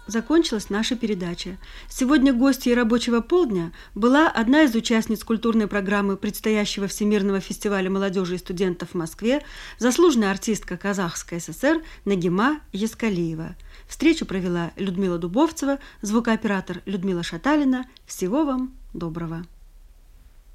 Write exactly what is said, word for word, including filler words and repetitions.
закончилась наша передача. Сегодня гостьей рабочего полдня была одна из участниц культурной программы предстоящего Всемирного фестиваля молодежи и студентов в Москве, заслуженная артистка Казахской ССР Нагима Яскалиева. Встречу провела Людмила Дубовцева, звукооператор Людмила Шаталина. Всего вам доброго!